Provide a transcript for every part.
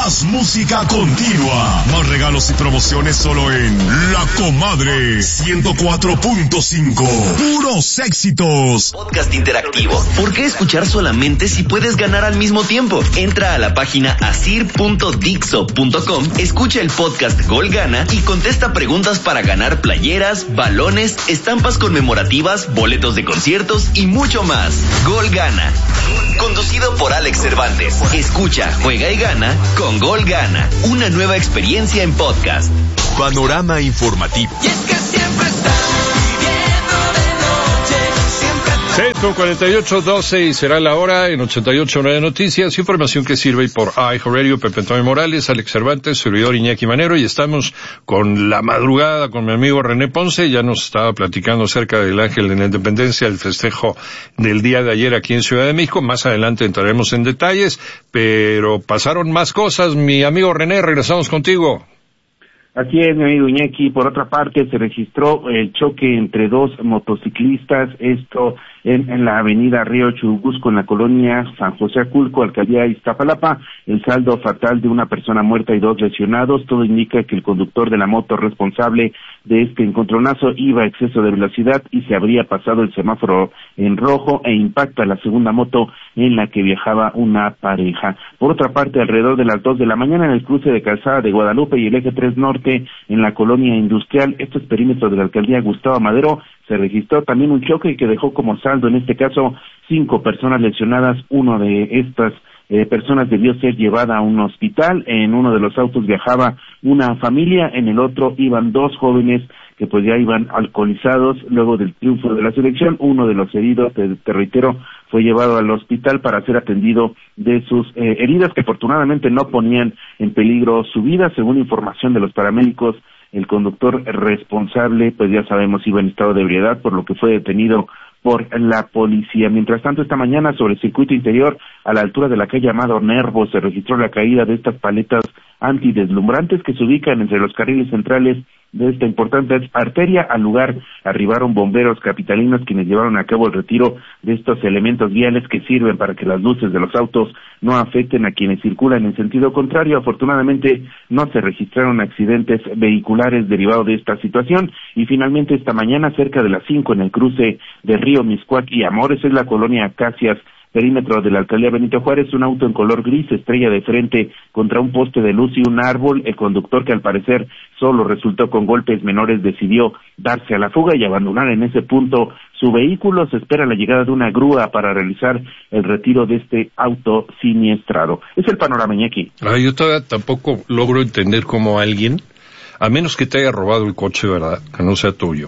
Más música continua. Más regalos y promociones solo en La Comadre 104.5. Puros éxitos. Podcast interactivo. ¿Por qué escuchar solamente si puedes ganar al mismo tiempo? Entra a la página asir.dixo.com, escucha el podcast Gol Gana y contesta preguntas para ganar playeras, balones, estampas conmemorativas, boletos de conciertos y mucho más. Gol Gana. Conducido por Alex Cervantes. Escucha, juega y gana con Gol Gana. Una nueva experiencia en podcast. Panorama informativo. Y es que siempre está viviendo de noche, siempre está... 6:48:12 y será la hora en 88.9 Noticias. Información que sirve por iHeartRadio, Pepe Antonio Morales, Alex Cervantes, servidor Iñaki Manero, y estamos con la madrugada con mi amigo René Ponce. Ya nos estaba platicando acerca del Ángel de la Independencia, el festejo del día de ayer aquí en Ciudad de México. Más adelante entraremos en detalles, pero pasaron más cosas. Mi amigo René, regresamos contigo. Así es, mi amigo Iñaki. Por otra parte, se registró el choque entre dos motociclistas, esto en la avenida Río Churubusco, en la colonia San José Aculco, alcaldía Iztapalapa. El saldo fatal de una persona muerta y 2 lesionados. Todo indica que el conductor de la moto responsable de este encontronazo iba a exceso de velocidad y se habría pasado el semáforo en rojo e impacta la segunda moto en la que viajaba una pareja. Por otra parte, alrededor de las 2 de la mañana, en el cruce de Calzada de Guadalupe y el Eje 3 Norte, en la colonia industrial, esto es perímetro de la alcaldía Gustavo Madero, se registró también un choque que dejó como saldo, en este caso, 5 personas lesionadas. Uno de estas personas debió ser llevada a un hospital. En uno de los autos viajaba una familia, en el otro iban 2 jóvenes que pues ya iban alcoholizados luego del triunfo de la selección. Uno de los heridos, te reitero, fue llevado al hospital para ser atendido de sus heridas, que afortunadamente no ponían en peligro su vida. Según información de los paramédicos, el conductor responsable, pues ya sabemos, iba en estado de ebriedad, por lo que fue detenido por la policía. Mientras tanto, esta mañana, sobre el circuito interior, a la altura de la calle Amado Nervo, se registró la caída de estas paletas antideslumbrantes que se ubican entre los carriles centrales de esta importante arteria. Al lugar arribaron bomberos capitalinos, quienes llevaron a cabo el retiro de estos elementos viales que sirven para que las luces de los autos no afecten a quienes circulan en sentido contrario. Afortunadamente no se registraron accidentes vehiculares derivados de esta situación. Y finalmente, esta mañana, cerca de las 5, en el cruce de Río Miscuac y Amores, es la colonia Acacias, perímetro de la alcaldía Benito Juárez, un auto en color gris estrella de frente contra un poste de luz y un árbol. El conductor, que al parecer solo resultó con golpes menores, decidió darse a la fuga y abandonar en ese punto su vehículo. Se espera la llegada de una grúa para realizar el retiro de este auto siniestrado. Es el panorama, Iñaki. Yo todavía tampoco logro entender cómo alguien, a menos que te haya robado el coche, ¿verdad?, que no sea tuyo,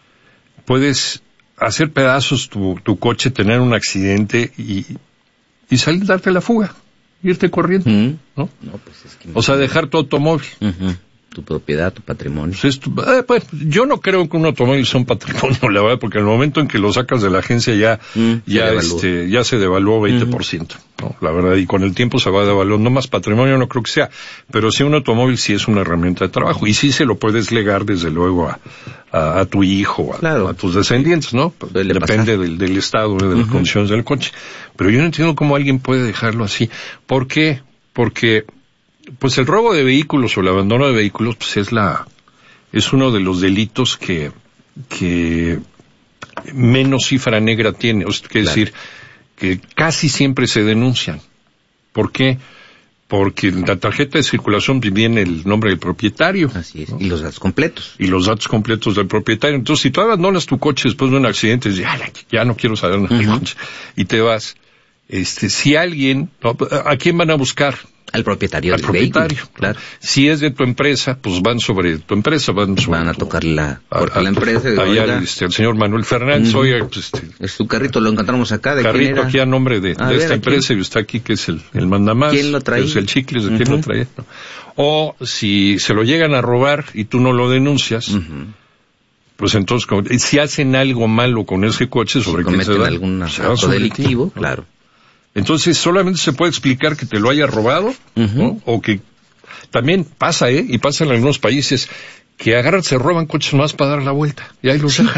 puedes hacer pedazos tu coche, tener un accidente y salir, darte la fuga, irte corriendo, ¿no? No, pues es que... O sea, dejar tu automóvil. Tu propiedad, tu patrimonio. Pues yo no creo que un automóvil sea un patrimonio, la verdad, porque en el momento en que lo sacas de la agencia ya se devaluó 20%, ¿no? La verdad, y con el tiempo se va devaluando. No más patrimonio no creo que sea, pero sí un automóvil sí es una herramienta de trabajo, y sí se lo puedes legar desde luego a tu hijo, claro, a tus descendientes, ¿no? Depende del estado, de las condiciones del coche. Pero yo no entiendo cómo alguien puede dejarlo así. ¿Por qué? Porque pues el robo de vehículos o el abandono de vehículos pues es uno de los delitos que menos cifra negra tiene, o sea, quiere decir que casi siempre se denuncian. ¿Por qué? Porque en la tarjeta de circulación viene el nombre del propietario. Así es, ¿no? y los datos completos. Y los datos completos del propietario. Entonces, si tú abandonas tu coche después de un accidente, dices, ya no quiero saber nada del coche, y te vas, si alguien, ¿a quién van a buscar? Al propietario del vehículo, claro. Si es de tu empresa, pues van sobre tu empresa, van a tocar la empresa. Allá el señor Manuel Fernández, oiga, pues es su carrito, lo encontramos acá, ¿de carrito quién era? Aquí a nombre de esta empresa, y usted aquí que es el mandamás. ¿Quién lo trae? Es el Chicles, ¿de quién lo trae? ¿No? O si se lo llegan a robar y tú no lo denuncias, pues entonces, si hacen algo malo con ese coche, sobre quién se da, algún acto delictivo, claro. Entonces, solamente se puede explicar que te lo haya robado, ¿no? O que también pasa, y pasa en algunos países, que agarran, se roban coches más para dar la vuelta, y ahí los dejan.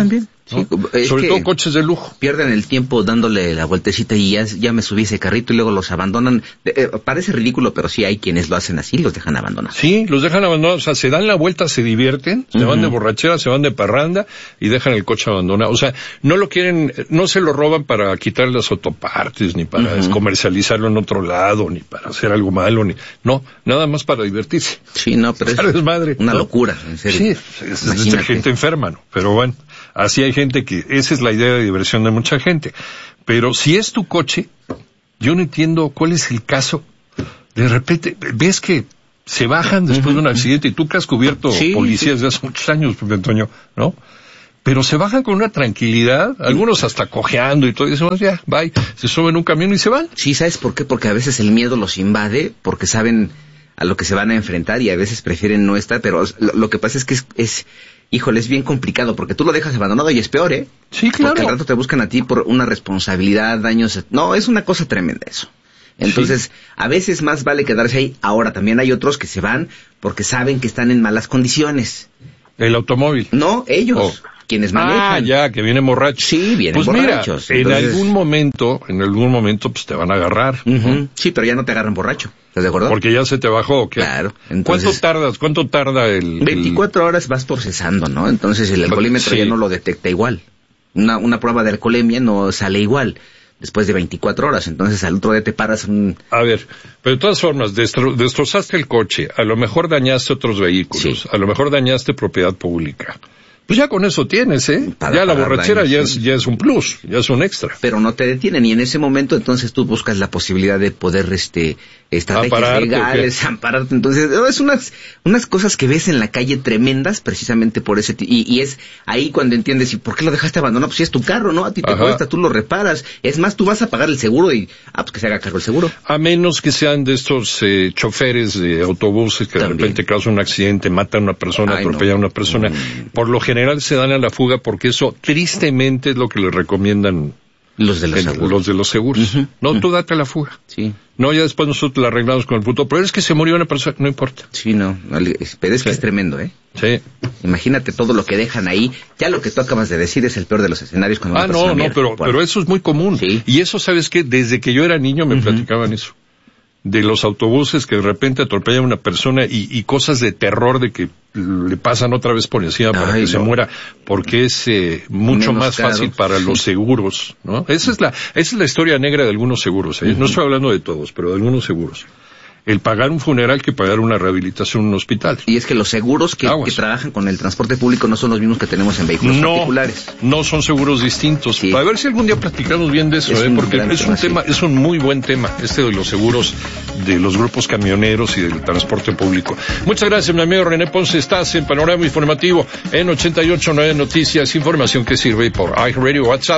¿no? Sí, sobre todo coches de lujo. Pierden el tiempo dándole la vueltecita y ya me subí ese carrito y luego los abandonan. Parece ridículo, pero sí hay quienes lo hacen así y los dejan abandonados. Sí, los dejan abandonados, o sea, se dan la vuelta, se divierten, se van de borrachera, se van de parranda y dejan el coche abandonado. O sea, no lo quieren, no se lo roban para quitar las autopartes, ni para comercializarlo en otro lado, ni para hacer algo malo, no, nada más para divertirse. Sí, no, pero es madre, una ¿no? locura, en serio. Sí, es gente enferma, ¿no? Pero bueno, así hay gente que, esa es la idea de diversión de mucha gente. Pero si es tu coche, yo no entiendo cuál es el caso. De repente, ves que se bajan después de un accidente y tú que has cubierto policías de hace muchos años, Pepe Antonio, ¿no? Pero se bajan con una tranquilidad, algunos hasta cojeando y todo, y dicen, ya, bye, se suben un camión y se van. Sí, ¿sabes por qué? Porque a veces el miedo los invade, porque saben a lo que se van a enfrentar y a veces prefieren no estar, pero lo que pasa es que híjole, es bien complicado, porque tú lo dejas abandonado y es peor, ¿eh? Sí, claro. Porque al rato te buscan a ti por una responsabilidad, daños, no, es una cosa tremenda eso. Entonces, a veces más vale quedarse ahí. Ahora, también hay otros que se van porque saben que están en malas condiciones. ¿El automóvil? No, ellos. Quienes manejan. Ah, ya, que vienen borrachos. Sí, vienen borrachos. Mira, entonces, en algún momento, pues te van a agarrar. Sí, pero ya no te agarran borracho. ¿Estás de acuerdo? Porque ya se te bajó, ¿qué? Claro. Entonces, ¿Cuánto tarda el...? 24 horas vas procesando, ¿no? Entonces el alcoholímetro ya no lo detecta igual. Una prueba de alcoholemia no sale igual después de 24 horas. Entonces al otro día te paras A ver, pero de todas formas, destrozaste el coche, a lo mejor dañaste otros vehículos, a lo mejor dañaste propiedad pública. Pues ya con eso tienes, ¿eh? Ya la borrachera daños, ya es un plus, ya es un extra. Pero no te detienen y en ese momento entonces tú buscas la posibilidad de poder, estrategias legales, ampararte. Entonces, es unas cosas que ves en la calle tremendas precisamente por ese y es ahí cuando entiendes, ¿y por qué lo dejaste abandonado? Pues si es tu carro, ¿no? A ti te cuesta, tú lo reparas. Es más, tú vas a pagar el seguro y, pues que se haga cargo el seguro. A menos que sean de estos choferes de autobuses que también de repente causan un accidente, matan a una persona, atropellan a una persona. Por lo general se dan a la fuga porque eso tristemente es lo que les recomiendan los de los seguros. No, tú date a la fuga. Sí. No, ya después nosotros la arreglamos con el puto, pero es que se murió una persona, no importa. Sí, no, pero es que es tremendo, ¿eh? Sí. Imagínate todo lo que dejan ahí. Ya lo que tú acabas de decir es el peor de los escenarios cuando una persona muere. Pero eso es muy común. Sí. Y eso, ¿sabes qué? Desde que yo era niño me platicaban eso. De los autobuses que de repente atropellan a una persona y cosas de terror de que le pasan otra vez por encima para que se muera, porque es mucho menos más caro. fácil para los seguros, ¿no? Esa es la historia negra de algunos seguros, ¿eh? No estoy hablando de todos, pero de algunos seguros. El pagar un funeral que pagar una rehabilitación en un hospital. Y es que los seguros que trabajan con el transporte público no son los mismos que tenemos en vehículos particulares. No son seguros distintos. Sí. A ver si algún día platicamos bien de eso, porque es un muy buen tema, de los seguros de los grupos camioneros y del transporte público. Muchas gracias, mi amigo René Ponce. Estás en Panorama Informativo en 88.9 Noticias, información que sirve por iHeartRadio, WhatsApp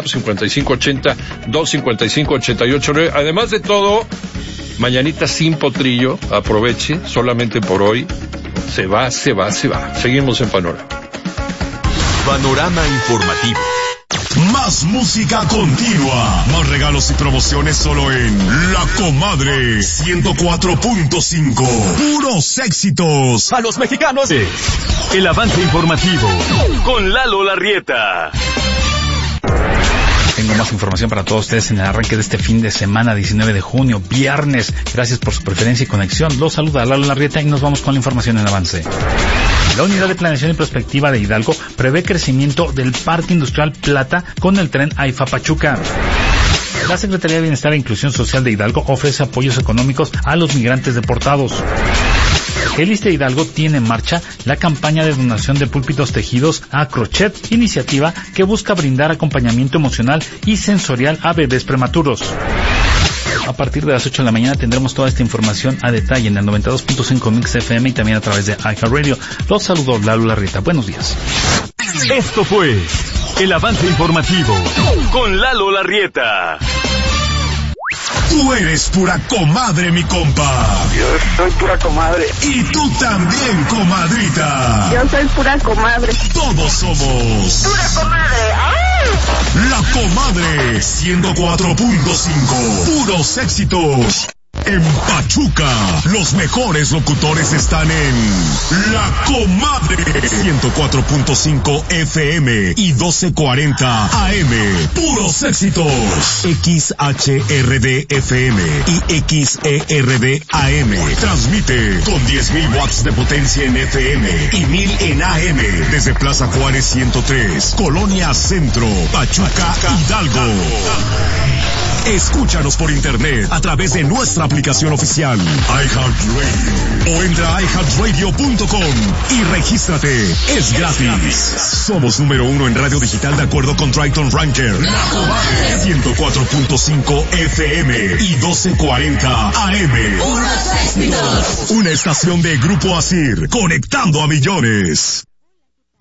5580-255-88.9. Además de todo, mañanita sin potrillo, aproveche, solamente por hoy, se va. Seguimos en Panorama. Panorama Informativo. Más música continua, más regalos y promociones solo en La Comadre 104.5. Puros éxitos. A los mexicanos, el avance informativo con Lalo Larrieta. Tengo más información para todos ustedes en el arranque de este fin de semana, 19 de junio, viernes. Gracias por su preferencia y conexión. Los saluda Lalo Larrieta y nos vamos con la información en avance. La Unidad de Planeación y Prospectiva de Hidalgo prevé crecimiento del Parque Industrial Plata con el tren AIFA Pachuca. La Secretaría de Bienestar e Inclusión Social de Hidalgo ofrece apoyos económicos a los migrantes deportados. El ISSSTE Hidalgo tiene en marcha la campaña de donación de púlpitos tejidos a crochet, iniciativa que busca brindar acompañamiento emocional y sensorial a bebés prematuros. A partir de las 8 de la mañana tendremos toda esta información a detalle en el 92.5 Mix FM y también a través de iHeartRadio. Los saludo Lalo Larrieta. Buenos días. Esto fue el avance informativo con Lalo Larrieta. Tú eres pura comadre, mi compa. Yo soy pura comadre. Y tú también, comadrita. Yo soy pura comadre. Todos somos Pura comadre. ¡Ah! La Comadre 104.5. Puros éxitos. En Pachuca, los mejores locutores están en La Comadre 104.5 FM y 1240 AM. Puros éxitos. XHRD FM y XERD AM. Transmite con 10.000 watts de potencia en FM y 1.000 en AM desde Plaza Juárez 103, Colonia Centro, Pachuca, Hidalgo. Escúchanos por internet a través de nuestra aplicación oficial iHeartRadio o entra a iHeartRadio.com y regístrate. Es gratis. Somos número 1 en radio digital de acuerdo con Triton Ranker. 104.5 FM y 1240 AM. Una estación de Grupo Asir, conectando a millones.